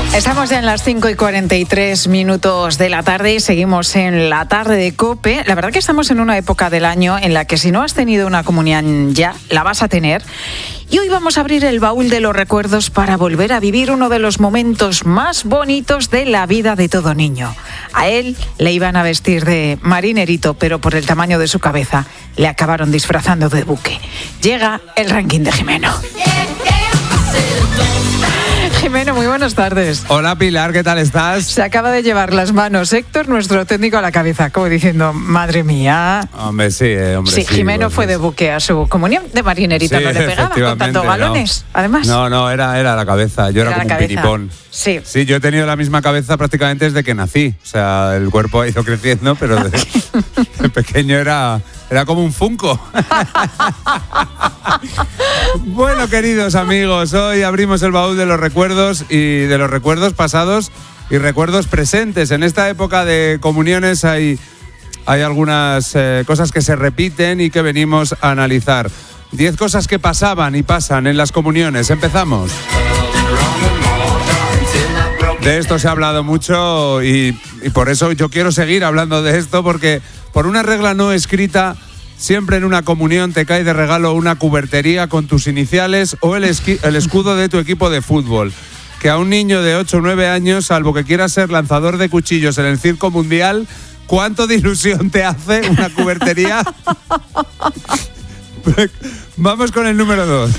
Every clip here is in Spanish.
Estamos ya en las 5:43 de la tarde y seguimos en la tarde de COPE. La verdad que estamos en una época del año en la que si no has tenido una comunión ya, la vas a tener. Y hoy vamos a abrir el baúl de los recuerdos para volver a vivir uno de los momentos más bonitos de la vida de todo niño. A él le iban a vestir de marinerito, pero por el tamaño de su cabeza le acabaron disfrazando de buque. Llega el ranking de Jimeno. Jimeno, muy buenas tardes. Hola Pilar, ¿qué tal estás? Se acaba de llevar las manos Héctor, nuestro técnico, a la cabeza, como diciendo, madre mía. Hombre, sí, Sí, Jimeno fue de buque a su comunión, de marinerita, sí, no le pegaba con tantos galones, además. No, era la cabeza, yo era como un piripón. Sí. Sí, yo he tenido la misma cabeza prácticamente desde que nací. O sea, el cuerpo ha ido creciendo, pero de pequeño era como un Funko. Bueno, queridos amigos, hoy abrimos el baúl de los recuerdos y de los recuerdos pasados y recuerdos presentes. En esta época de comuniones hay algunas cosas que se repiten y que venimos a analizar. 10 cosas que pasaban y pasan en las comuniones. Empezamos. De esto se ha hablado mucho y por eso yo quiero seguir hablando de esto, porque por una regla no escrita, siempre en una comunión te cae de regalo una cubertería con tus iniciales o el escudo de tu equipo de fútbol. Que a un niño de 8 o 9 años, salvo que quiera ser lanzador de cuchillos en el circo mundial, ¿cuánto de ilusión te hace una cubertería? Vamos con el número 2.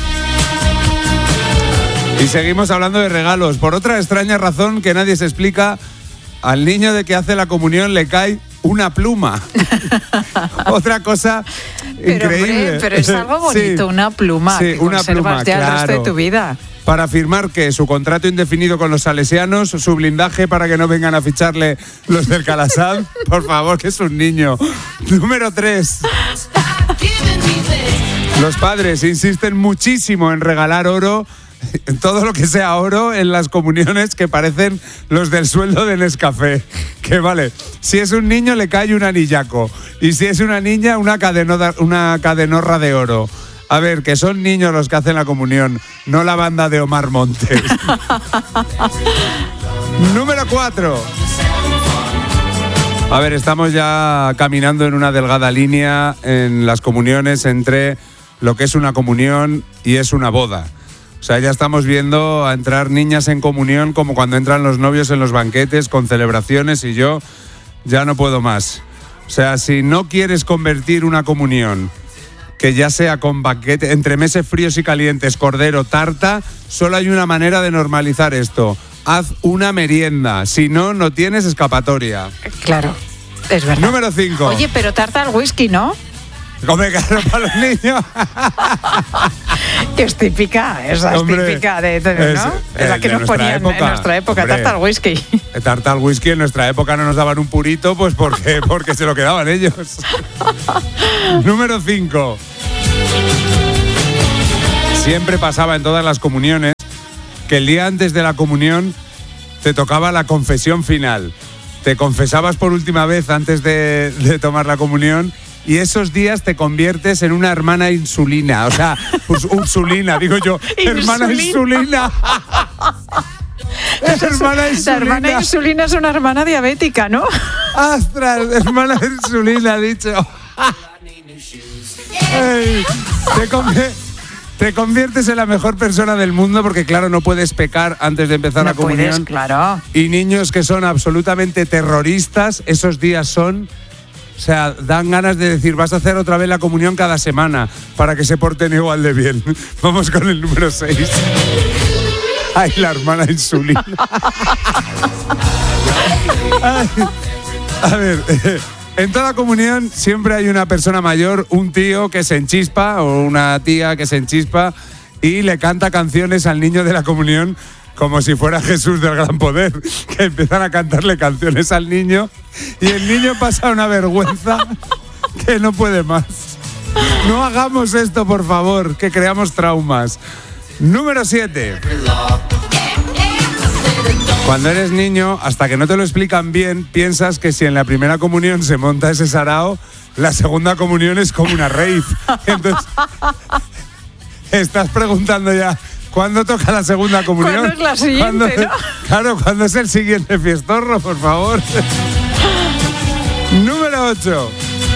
Y seguimos hablando de regalos. Por otra extraña razón que nadie se explica, al niño de que hace la comunión le cae una pluma. Otra cosa increíble. Hombre, pero es algo bonito, sí, una pluma, que una conservas pluma, ya el resto de tu vida. Para firmar que su contrato indefinido con los salesianos, su blindaje para que no vengan a ficharle los del Calasad, por favor, que es un niño. Número 3. Los padres insisten muchísimo en regalar oro, todo lo que sea oro en las comuniones, que parecen los del sueldo de Nescafé. Que vale, si es un niño le cae un anillaco y si es una niña una cadenorra de oro. A ver, que son niños los que hacen la comunión, no la banda de Omar Montes. Número 4. A ver, estamos ya caminando en una delgada línea en las comuniones entre lo que es una comunión y es una boda. O sea, ya estamos viendo a entrar niñas en comunión como cuando entran los novios en los banquetes con celebraciones, y yo ya no puedo más. O sea, si no quieres convertir una comunión que ya sea con banquete, entremeses fríos y calientes, cordero, tarta, solo hay una manera de normalizar esto. Haz una merienda, si no, no tienes escapatoria. Claro, es verdad. Número 5. Oye, pero tarta al whisky, ¿no? Come caro para los niños. Que es típica, esa es típica de ¿no? Es la que nos ponían en nuestra época, hombre, tarta al whisky. Tarta al whisky, en nuestra época no nos daban un purito, pues porque se lo quedaban ellos. Número 5. Siempre pasaba en todas las comuniones que el día antes de la comunión te tocaba la confesión final. Te confesabas por última vez antes de tomar la comunión. Y esos días te conviertes en una hermana insulina. O sea, Ursulina, digo yo. Hermana insulina. La hermana insulina es una hermana diabética, ¿no? ¡Astras! Hermana insulina, dicho. Hey, te conviertes en la mejor persona del mundo porque, claro, no puedes pecar antes de empezar la comunión. Puedes, claro. Y niños que son absolutamente terroristas, esos días son... O sea, dan ganas de decir, vas a hacer otra vez la comunión cada semana para que se porten igual de bien. Vamos con el número 6. Ay, la hermana insulina. Ay, a ver, en toda comunión siempre hay una persona mayor, un tío que se enchispa o una tía que se enchispa y le canta canciones al niño de la comunión como si fuera Jesús del Gran Poder, que empiezan a cantarle canciones al niño y el niño pasa una vergüenza que no puede más. No hagamos esto, por favor, que creamos traumas. Número 7. Cuando eres niño, hasta que no te lo explican bien, piensas que si en la primera comunión se monta ese sarao, la segunda comunión es como una rave. Entonces, estás preguntando ya, ¿Cuándo toca la segunda comunión? ¿Cuándo es la siguiente, no? Claro, ¿cuándo es el siguiente fiestorro, por favor? Número 8.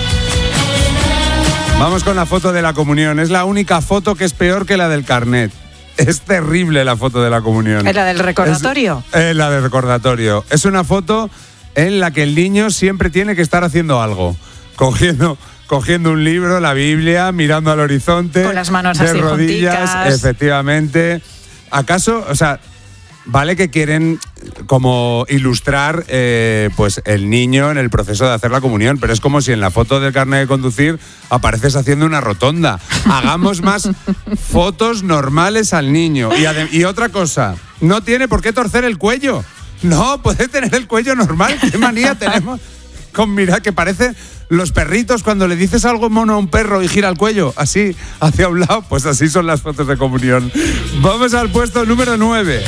Vamos con la foto de la comunión. Es la única foto que es peor que la del carnet. Es terrible la foto de la comunión. ¿Es la del recordatorio? Es la del recordatorio. Es una foto en la que el niño siempre tiene que estar haciendo algo. Cogiendo un libro, la Biblia, mirando al horizonte. Con las manos de así rodillas, junticas. Efectivamente. ¿Acaso, o sea, vale que quieren como ilustrar pues el niño en el proceso de hacer la comunión, pero es como si en la foto del carnet de conducir apareces haciendo una rotonda. Hagamos más fotos normales al niño. Y otra cosa, no tiene por qué torcer el cuello. No, puede tener el cuello normal. ¿Qué manía tenemos con mirar que parece los perritos cuando le dices algo mono a un perro y gira el cuello así hacia un lado? Pues así son las fotos de comunión. Vamos al puesto número 9.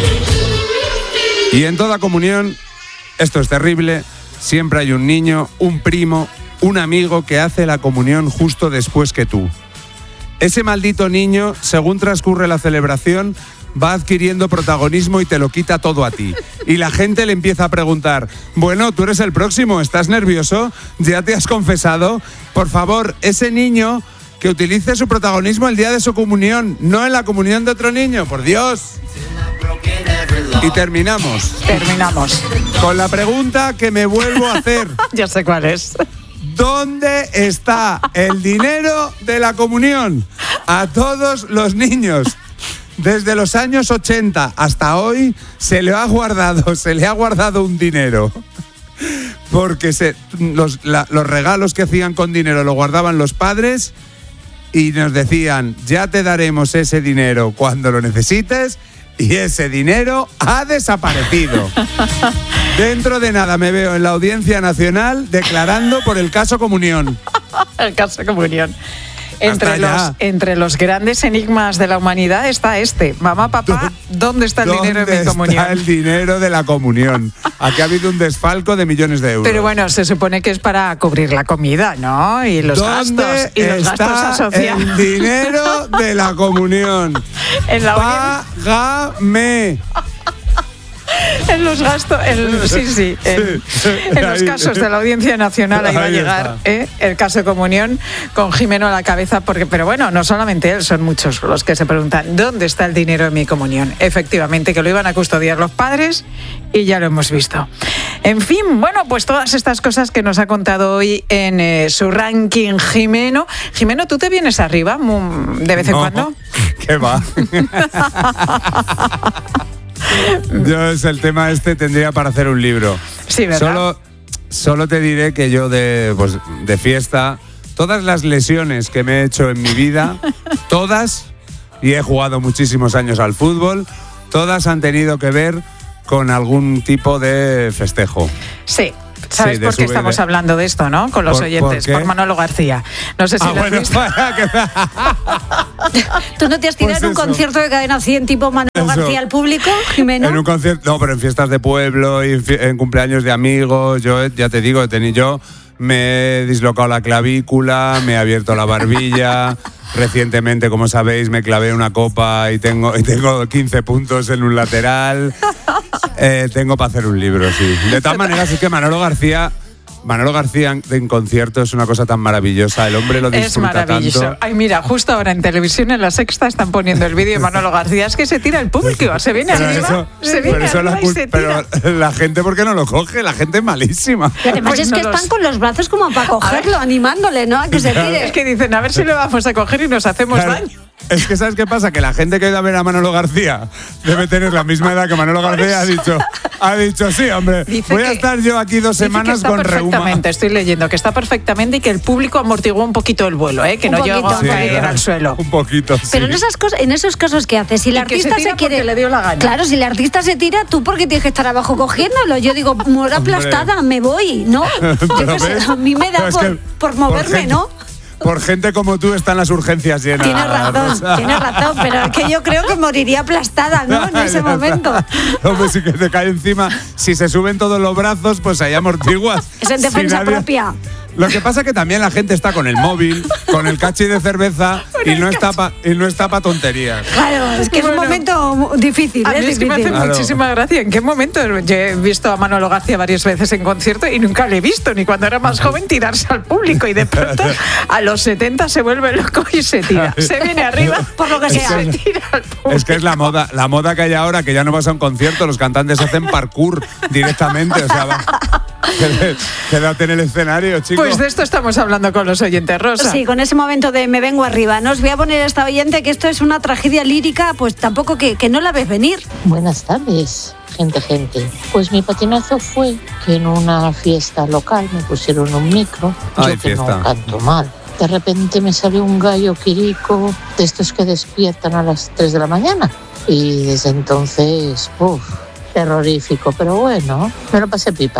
Y en toda comunión, esto es terrible, siempre hay un niño, un primo, un amigo que hace la comunión justo después que tú. Ese maldito niño, según transcurre la celebración, va adquiriendo protagonismo y te lo quita todo a ti. Y la gente le empieza a preguntar, bueno, tú eres el próximo, ¿estás nervioso? ¿Ya te has confesado? Por favor, ese niño que utilice su protagonismo el día de su comunión, no en la comunión de otro niño, por Dios. Y terminamos con la pregunta que me vuelvo a hacer. Ya sé cuál es. ¿Dónde está el dinero de la comunión? A todos los niños. Desde los años 80 hasta hoy se le ha guardado un dinero. Porque los regalos que hacían con dinero lo guardaban los padres y nos decían, ya te daremos ese dinero cuando lo necesites, y ese dinero ha desaparecido. Dentro de nada me veo en la Audiencia Nacional declarando por el caso comunión. El caso comunión. Entre los grandes enigmas de la humanidad está este. Mamá, papá, ¿dónde está el dinero de mi comunión? ¿Dónde está el dinero de la comunión? Aquí ha habido un desfalco de millones de euros. Pero bueno, se supone que es para cubrir la comida, ¿no? Y los gastos. Y los gastos asociados. El dinero de la comunión. Págame. En los gastos, en los casos de la Audiencia Nacional ahí va a llegar el caso de comunión con Jimeno a la cabeza, pero bueno, no solamente él, son muchos los que se preguntan, ¿dónde está el dinero de mi comunión? Efectivamente, que lo iban a custodiar los padres y ya lo hemos visto. En fin, bueno, pues todas estas cosas que nos ha contado hoy en su ranking Jimeno. Jimeno, ¿tú te vienes arriba de vez en cuando? ¿Qué va? Yo el tema tendría para hacer un libro. Sí, ¿verdad? Solo te diré que yo de fiesta, todas las lesiones que me he hecho en mi vida, todas, y he jugado muchísimos años al fútbol, todas han tenido que ver con algún tipo de festejo. Sí. ¿Sabes por qué estamos hablando de esto, no? Con los oyentes. ¿Por Manolo García. No sé si lo has visto. ¿Tú no te has tirado en un concierto de Cadena 100 tipo Manolo García al público, Jimeno? En un concierto, no, pero en fiestas de pueblo y en cumpleaños de amigos. Yo, ya te digo, me he dislocado la clavícula, me he abierto la barbilla. Recientemente, como sabéis, me clavé una copa y tengo 15 puntos en un lateral. Tengo para hacer un libro, sí. De todas maneras, es que Manolo García en concierto es una cosa tan maravillosa. El hombre lo disfruta tanto. Es maravilloso. Ay, mira, justo ahora en televisión, en La Sexta, están poniendo el vídeo de Manolo García. Es que se tira el público, se viene arriba, y se tira. Pero la gente, ¿por qué no lo coge? La gente es malísima. Y además pues es que están con los brazos como para cogerlo, animándole, ¿no? A que se tire. Es que dicen, a ver si lo vamos a coger y nos hacemos daño. Es que ¿sabes qué pasa? Que la gente que ha ido a ver a Manolo García debe tener la misma edad que Manolo García. Ha dicho sí, hombre, voy a estar yo aquí 2 semanas con reuma. Estoy leyendo que está perfectamente y que el público amortiguó un poquito el vuelo, que no llegó a caer al suelo. Un poquito, sí. Pero en esos casos, ¿qué haces? Si el artista se quiere, le dio la gana. Claro, si el artista se tira, ¿tú por qué tienes que estar abajo cogiéndolo? Yo digo, muero aplastada, me voy, ¿no? A mí me da por moverme, ¿no? Por gente como tú están las urgencias llenas. Tienes razón, pero es que yo creo que moriría aplastada, ¿no? En ese momento. Hombre, si que te cae encima, si se suben todos los brazos, pues ahí amortiguas. Es en defensa propia. Lo que pasa es que también la gente está con el móvil, con el cachi de cerveza y no está pa tonterías. Claro, es que es un momento difícil. A mí es que me hace Claro. muchísima gracia. ¿En qué momento? Yo he visto a Manolo García varias veces en concierto y nunca le he visto, ni cuando era más joven, tirarse al público. Y de pronto, a los 70 se vuelve loco y se tira. Se viene arriba por lo que sea. se tira al público. Es que es la moda que hay ahora, que ya no vas a un concierto, los cantantes hacen parkour directamente, o sea, quédate en el escenario, chicos. Pues de esto estamos hablando con los oyentes, Rosa. Sí, con ese momento de me vengo arriba. No os voy a poner a esta oyente que esto es una tragedia lírica, pues tampoco que no la ves venir. Buenas tardes, gente. Pues mi patinazo fue que en una fiesta local me pusieron un micro. Ay, Yo que fiesta. no canto mal. De repente me salió un gallo quirico de estos que despiertan a las 3 de la mañana. Y desde entonces, terrorífico. Pero bueno, me lo pasé pipa.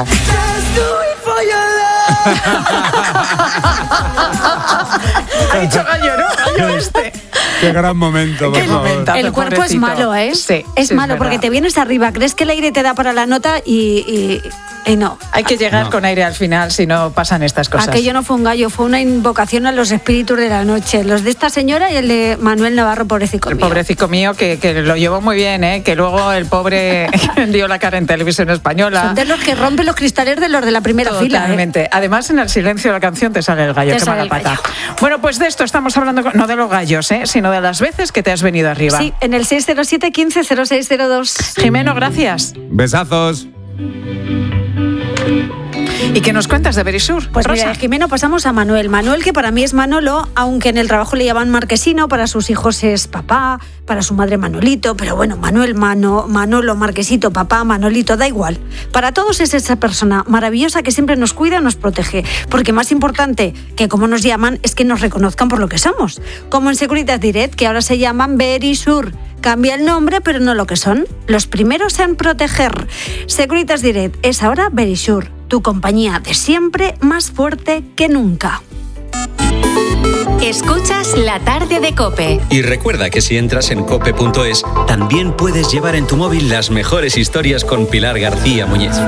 Ha dicho gallo, ¿no? Gallo este. Qué gran momento, por Qué favor. momentazo, El cuerpo es pobrecito. malo, ¿eh? Sí, es sí, malo verdad. porque te vienes arriba, crees que el aire te da para la nota y no. Hay que llegar con aire al final, si no pasan estas cosas. Aquello no fue un gallo, fue una invocación a los espíritus de la noche. Los de esta señora y el de Manuel Navarro, pobrecito El mío. pobrecito mío que lo llevó muy bien, ¿eh? Que luego el pobre dio la cara en televisión española. Son de los que rompen los cristales de los de la primera fila. Totalmente. Además, en el silencio de la canción te sale el gallo, Te qué sale mala el pata. gallo. Bueno, pues de esto estamos hablando, no de los gallos, sino de las veces que te has venido arriba. Sí, en el 607 15 0602. Jimeno, gracias. Besazos. ¿Y qué nos cuentas de Verisur? Pues Rosa. mira, de Jimeno pasamos a Manuel. Manuel, que para mí es Manolo, aunque en el trabajo le llaman Marquesino, para sus hijos es papá, para su madre Manolito, pero bueno, Manuel, Manolo, Marquesito, papá, Manolito, da igual. Para todos es esa persona maravillosa que siempre nos cuida, nos protege, porque más importante que cómo nos llaman es que nos reconozcan por lo que somos. Como en Securitas Direct, que ahora se llaman Verisur. Cambia el nombre, pero no lo que son. Los primeros en proteger. Securitas Direct es ahora Verisur, tu compañía de siempre más fuerte que nunca. Escuchas La Tarde de COPE. Y recuerda que si entras en cope.es, también puedes llevar en tu móvil las mejores historias con Pilar García Muñez.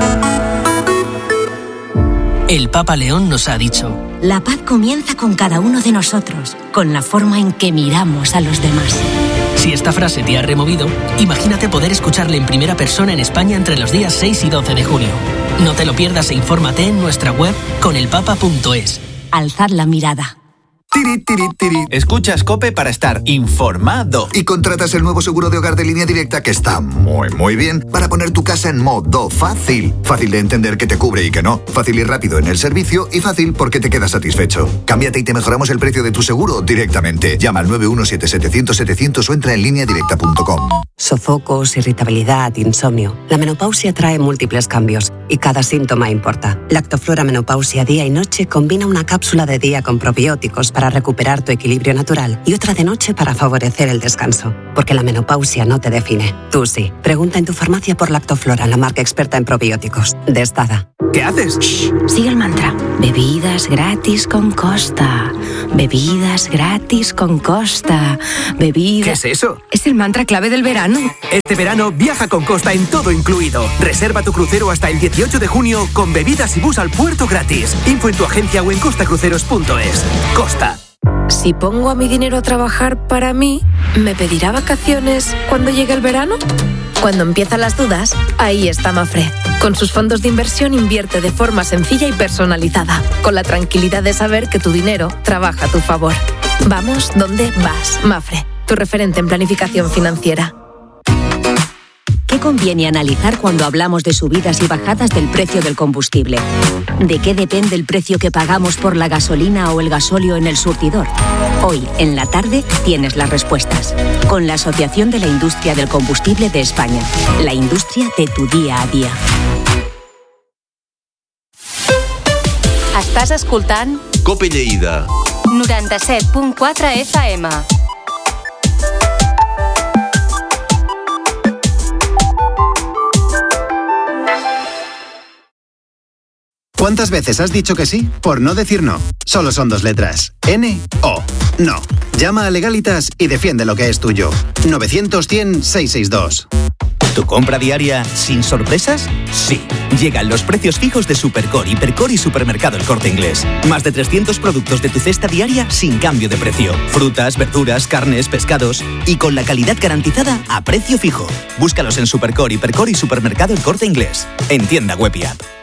El Papa León nos ha dicho: la paz comienza con cada uno de nosotros, con la forma en que miramos a los demás. Si esta frase te ha removido, imagínate poder escucharle en primera persona en España entre los días 6 y 12 de junio. No te lo pierdas e infórmate en nuestra web conelpapa.es. Alzad la mirada. Tiri, tiri, tiri. Escuchas COPE para estar informado. Y contratas el nuevo seguro de hogar de Línea Directa que está muy bien para poner tu casa en modo fácil. Fácil de entender que te cubre y que no. Fácil y rápido en el servicio y fácil porque te quedas satisfecho. Cámbiate y te mejoramos el precio de tu seguro directamente. Llama al 917-700-700 o entra en lineadirecta.com. Sofocos, irritabilidad, insomnio. La menopausia trae múltiples cambios y cada síntoma importa. Lactoflora Menopausia Día y Noche combina una cápsula de día con probióticos para recuperar tu equilibrio natural y otra de noche para favorecer el descanso. Porque la menopausia no te define. Tú sí. Pregunta en tu farmacia por Lactoflora, la marca experta en probióticos. De Estada. ¿Qué haces? Shh, sigue el mantra. Bebidas gratis con Costa. Bebidas gratis con Costa. Bebidas... ¿Qué es eso? Es el mantra clave del verano. Este verano viaja con Costa en todo incluido. Reserva tu crucero hasta el 18 de junio con bebidas y bus al puerto gratis. Info en tu agencia o en costacruceros.es. Costa. Si pongo a mi dinero a trabajar para mí, ¿me pedirá vacaciones cuando llegue el verano? Cuando empiezan las dudas, ahí está Mafre. Con sus fondos de inversión invierte de forma sencilla y personalizada, con la tranquilidad de saber que tu dinero trabaja a tu favor. Vamos donde vas, Mafre, tu referente en planificación financiera. ¿Qué conviene analizar cuando hablamos de subidas y bajadas del precio del combustible? ¿De qué depende el precio que pagamos por la gasolina o el gasóleo en el surtidor? Hoy, en la tarde, tienes las respuestas. Con la Asociación de la Industria del Combustible de España. La industria de tu día a día. Estàs escoltant COPE Lleida 97.4 FM. ¿Cuántas veces has dicho que sí por no decir no? Solo son 2 letras. N-O. No. Llama a Legalitas y defiende lo que es tuyo. 900-100-662. ¿Tu compra diaria sin sorpresas? Sí. Llegan los precios fijos de Supercore, Hipercore y Supermercado El Corte Inglés. Más de 300 productos de tu cesta diaria sin cambio de precio. Frutas, verduras, carnes, pescados y con la calidad garantizada a precio fijo. Búscalos en Supercore, Hipercore y Supermercado El Corte Inglés. En tienda web y app.